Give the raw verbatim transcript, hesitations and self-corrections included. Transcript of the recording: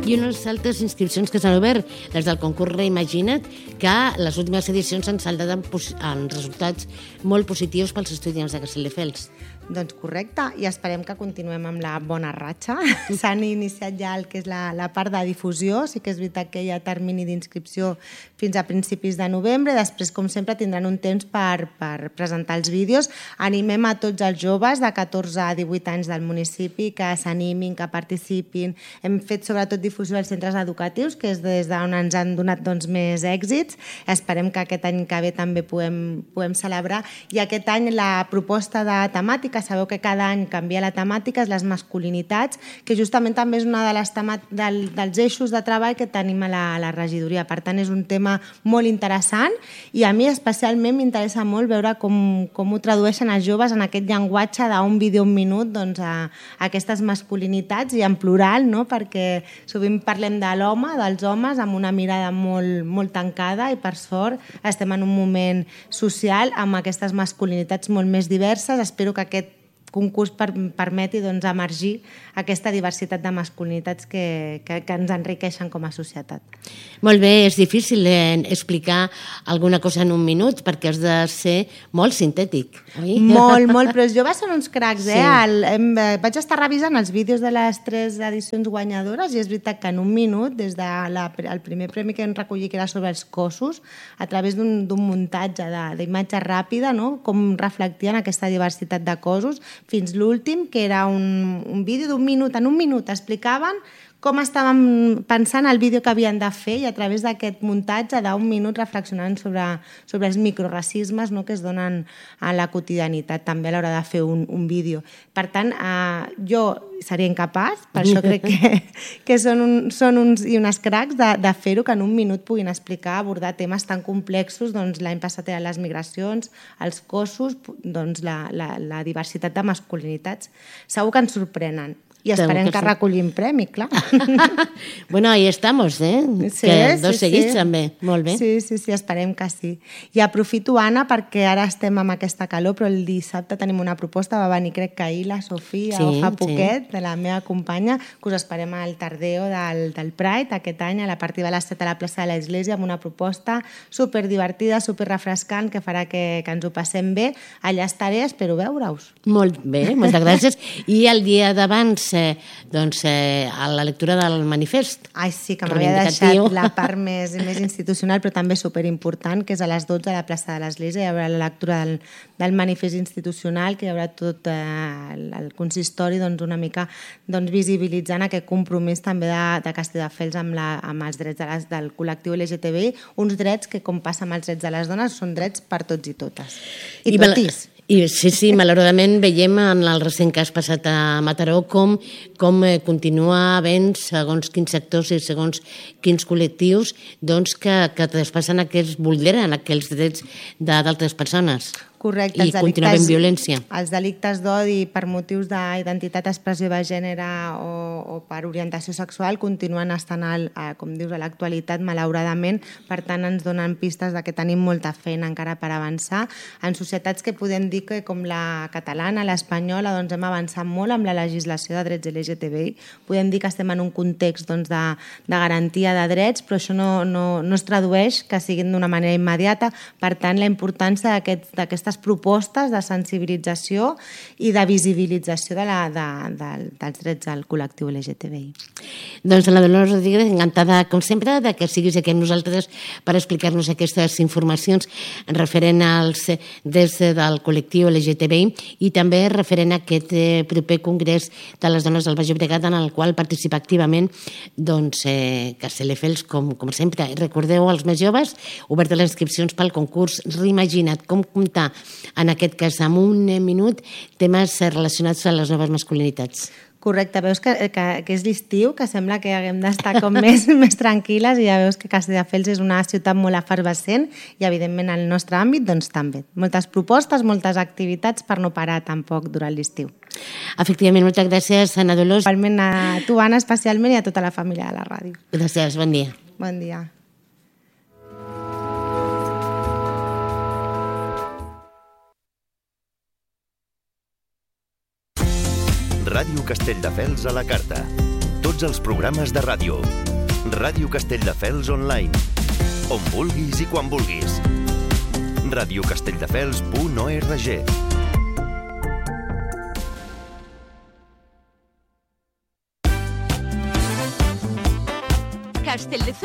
I unes altres inscripcions que s'han obert des del concurs Reimagina't, que les últimes edicions han saldat en, en resultats molt positius pels estudiants de Castelldefels. Doncs correcte, i esperem que continuem amb la bona ratxa. S'han iniciat ja el que és la, la part de difusió, sí que és veritat que hi ha termini d'inscripció fins a principis de novembre, després, com sempre, tindran un temps per, per presentar els vídeos. Animem a tots els joves de catorze a divuit anys del municipi que s'animin, que participin. Hem fet sobretot difusió als centres educatius, que és des d'on ens han donat doncs, més èxits. Esperem que aquest any que ve també puguem, puguem celebrar. I aquest any la proposta de temàtica, sabeu que cada any canvia la temàtica, és les masculinitats, que justament també és una de les del, dels eixos de treball que tenim a la, a la regidoria. Per tant, és un tema molt interessant i a mi especialment m'interessa molt veure com, com ho tradueixen els joves en aquest llenguatge d'un vídeo un minut doncs, a, a aquestes masculinitats i en plural, no? Perquè sovint parlem de l'home, dels homes, amb una mirada molt, molt tancada i per sort estem en un moment social amb aquestes masculinitats molt més diverses. Espero que aquest concurs per, permeti doncs, emergir aquesta diversitat de masculinitats que, que, que ens enriqueixen com a societat. Molt bé, és difícil eh, explicar alguna cosa en un minut perquè has de ser molt sintètic, oi? Molt, molt, però els joves són uns cracs, eh? Sí. El, em, vaig estar revisant els vídeos de les tres edicions guanyadores i és veritat que en un minut, des del de primer premi que vam recollir, que era sobre els cossos, a través d'un muntatge d'imatge ràpida, no? Com reflectien aquesta diversitat de cossos, fins l'últim, que era un, un vídeo d'un minut. En un minut explicaven com estàvem pensant el vídeo que havien de fer i a través d'aquest muntatge d'un minut reflexionant sobre, sobre els microracismes, no?, que es donen a la quotidianitat també a l'hora de fer un, un vídeo. Per tant, eh, jo seria incapaç, per això crec que, que són, un, són uns i unes cracs de, de fer-ho, que en un minut puguin explicar, abordar temes tan complexos. Doncs l'any passat eren les migracions, els cossos, doncs la, la, la diversitat de masculinitats. Segur que ens sorprenen. I esperem que, que recollim premi, clar. Bueno, ahí estamos, eh? Sí, que dos sí, seguits sí. també, molt bé. Sí, sí, sí, esperem que sí. I aprofito, Anna, perquè ara estem amb aquesta calor, però el dissabte tenim una proposta, va venir crec que ahir la Sofia, sí, o fa poquet, sí, de la meva companya, que us esperem al Tardeo del, del Pride aquest any, a la partir de les set a la plaça de l'Església, amb una proposta superdivertida, superrefrescant, que farà que, que ens ho passem bé. Allà estaré, espero veure-us. Molt bé, moltes gràcies. I el dia d'abans, Eh, doncs, eh, a la lectura del manifest. Ai, sí, que m'havia deixat la part més, més institucional, però també superimportant, que és a les dotze a la plaça de l'Església. Hi haurà la lectura del, del manifest institucional, que hi haurà tot eh, el, el consistori doncs, una mica doncs, visibilitzant aquest compromís també de, de Castelldefels amb, la, amb els drets de les, del col·lectiu L G T B I, uns drets que, com passa amb els drets de les dones, són drets per tots i totes. I, I totis. I, sí, sí, malauradament veiem en el recent cas passat a Mataró com, com eh, continua havent, segons quins sectors i segons quins col·lectius, doncs que, que traspassen aquests, vulneren aquells drets d'altres persones. Correcte, i continua havent violència. Els delictes d'odi per motius d'identitat, expressió de gènere o, o per orientació sexual continuen estant, al, a, com dius, a l'actualitat, malauradament. Per tant, ens donen pistes de que tenim molta feina encara per avançar. En societats que podem dir que, com la catalana, l'espanyola, doncs hem avançat molt amb la legislació de drets L G T B I. Podem dir que estem en un context doncs, de, de garantia de drets, però això no, no, no es tradueix que siguin d'una manera immediata. Per tant, la importància d'aquestes propostes de sensibilització i de visibilització de la, de, de, dels drets del col·lectiu L G T B I. Doncs la Dolors Rodríguez, encantada, com sempre, de que siguis aquí amb nosaltres per explicar-nos aquestes informacions referent als drets del col·lectiu L G T B I i també referent a aquest proper congrés de les dones del Baix Llobregat en el qual participa activament doncs, eh, Castelldefels, com, com sempre. Recordeu als més joves, obertes les inscripcions pel concurs Reimagina't, com comptar en aquest cas amb un minut temes relacionats amb les noves masculinitats. Correcte, veus que, que, que és l'estiu, que sembla que haguem d'estar com més, més tranquil·les i ja veus que Castelldefels és una ciutat molt efervescent i evidentment el nostre àmbit doncs també. Moltes propostes, moltes activitats per no parar tampoc durant l'estiu. Efectivament, moltes gràcies, Anna Dolors. Igualment a tu, Anna, especialment, i a tota la família de la ràdio. Gràcies, bon dia. Bon dia. Ràdio Castelldefels a la carta. Tots tots els programes de ràdio. Ràdio Castelldefels Online. On vulguis i quan vulguis. radio castelldefels punt org. Castelldefels